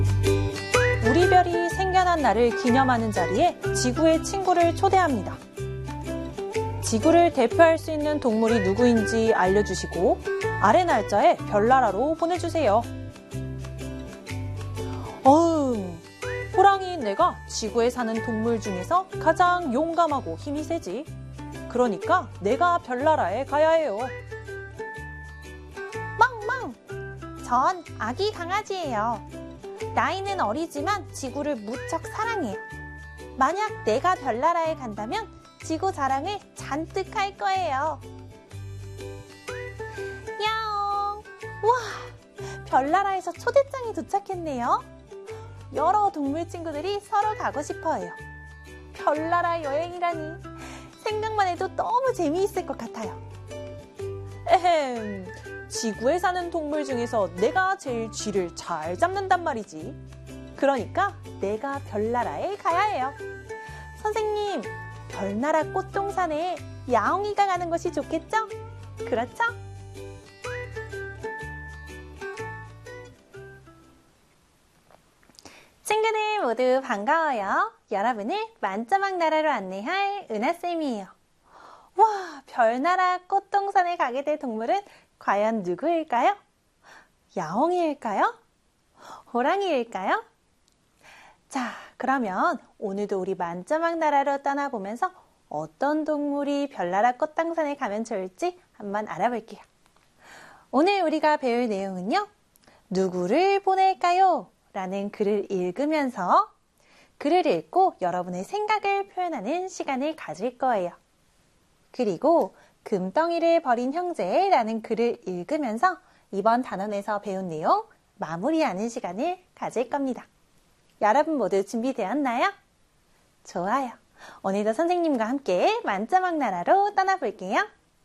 우리 별이 생겨난 날을 기념하는 자리에 지구의 친구를 초대합니다. 지구를 대표할 수 있는 동물이 누구인지 알려주시고 아래 날짜에 별나라로 보내주세요. 호랑이인 내가 지구에 사는 동물 중에서 가장 용감하고 힘이 세지. 그러니까 내가 별나라에 가야 해요. 멍멍! 전 아기 강아지예요. 나이는 어리지만 지구를 무척 사랑해요. 만약 내가 별나라에 간다면 지구 자랑을 잔뜩 할 거예요. 야옹! 우와! 별나라에서 초대장이 도착했네요. 여러 동물 친구들이 서로 가고 싶어해요. 별나라 여행이라니 생각만 해도 너무 재미있을 것 같아요. 지구에 사는 동물 중에서 내가 제일 쥐를 잘 잡는단 말이지. 그러니까 내가 별나라에 가야 해요. 선생님, 별나라 꽃동산에 야옹이가 가는 것이 좋겠죠? 그렇죠? 친구들 모두 반가워요. 여러분을 만짜막 나라로 안내할 은하쌤이에요. 와, 별나라 꽃동산에 가게 될 동물은 과연 누구일까요? 야옹이일까요? 호랑이일까요? 자, 그러면 오늘도 우리 만짜막 나라로 떠나보면서 어떤 동물이 별나라 꽃동산에 가면 좋을지 한번 알아볼게요. 오늘 우리가 배울 내용은요. 누구를 보낼까요? 라는 글을 읽으면서 글을 읽고 여러분의 생각을 표현하는 시간을 가질 거예요. 그리고 금덩이를 버린 형제라는 글을 읽으면서 이번 단원에서 배운 내용 마무리하는 시간을 가질 겁니다. 여러분 모두 준비되었나요? 좋아요. 오늘도 선생님과 함께 만짜막 나라로 떠나볼게요.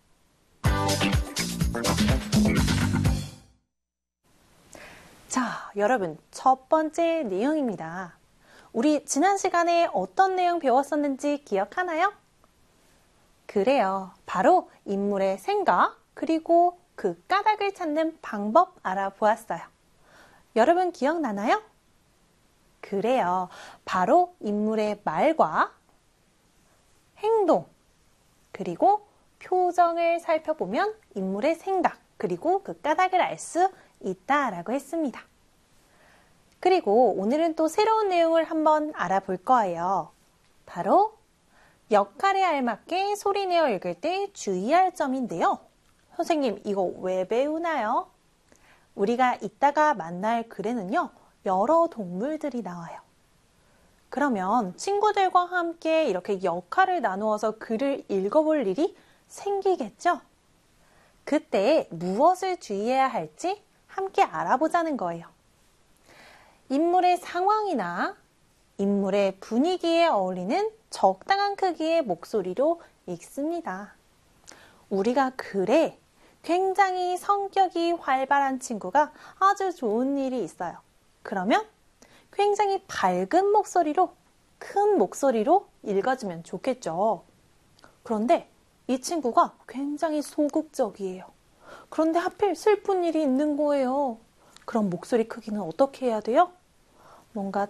자, 여러분, 첫 번째 내용입니다. 우리 지난 시간에 어떤 내용 배웠었는지 기억하나요? 그래요. 바로 인물의 생각, 그리고 그 까닭을 찾는 방법 알아보았어요. 여러분 기억나나요? 그래요. 바로 인물의 말과 행동, 그리고 표정을 살펴보면 인물의 생각, 그리고 그 까닭을 알 수 있다라고 했습니다. 그리고 오늘은 또 새로운 내용을 한번 알아볼 거예요. 바로 역할에 알맞게 소리내어 읽을 때 주의할 점인데요. 선생님, 이거 왜 배우나요? 우리가 이따가 만날 글에는요, 여러 동물들이 나와요. 그러면 친구들과 함께 이렇게 역할을 나누어서 글을 읽어볼 일이 생기겠죠? 그때 무엇을 주의해야 할지 함께 알아보자는 거예요. 인물의 상황이나 인물의 분위기에 어울리는 적당한 크기의 목소리로 읽습니다. 우리가 글에 굉장히 성격이 활발한 친구가 아주 좋은 일이 있어요. 그러면 굉장히 밝은 목소리로, 큰 목소리로 읽어주면 좋겠죠. 그런데 이 친구가 굉장히 소극적이에요. 그런데 하필 슬픈 일이 있는 거예요. 그럼 목소리 크기는 어떻게 해야 돼요? 뭔가